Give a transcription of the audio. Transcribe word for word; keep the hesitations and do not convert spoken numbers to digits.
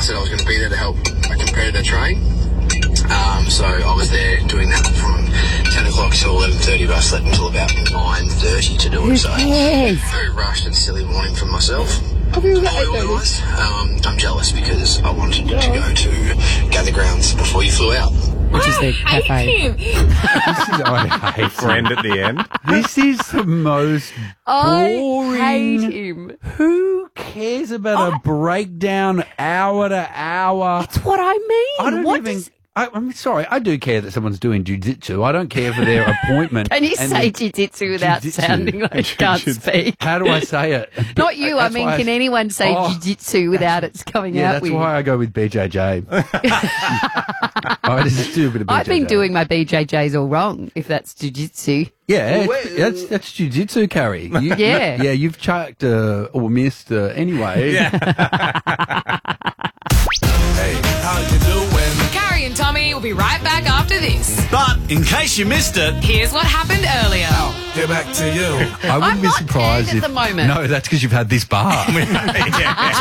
said I was going to be there to help a competitor train. Um, so I was there doing that from ten o'clock till eleven thirty, but I slept until about nine thirty to do it. So very rushed and silly morning for myself. Highly organised. Um, I'm jealous because I wanted to go to Gather Grounds before you flew out. Which is the I cafe. hate him. This is, I hate Friend at the end. This is the most I boring. hate him. Who cares about a breakdown hour to hour? That's what I mean. I don't what even. does- I, I'm sorry. I do care that someone's doing jiu-jitsu. I don't care for their appointment. Can you and say their- jiu-jitsu without Jiu-jitsu. sounding like you can't speak? How do I say it? Not you. I That's mean, why can anyone say Oh. jiu-jitsu without it's coming Yeah, out that's with? why I go with B J J. I just do a bit of B J J. I've been doing my B J Js all wrong, if that's jiu-jitsu. Yeah, it's, that's that's jiu-jitsu, Carrie. You, Yeah. yeah, you've chucked uh, or missed uh, anyway. Yeah. Hey, how you doing? Carrie and Tommy will be right back after this. But in case you missed it, Here's what happened earlier. get back to you. I wouldn't I'm be not surprised tanned if at the moment. No, that's because you've had this bar. Yeah.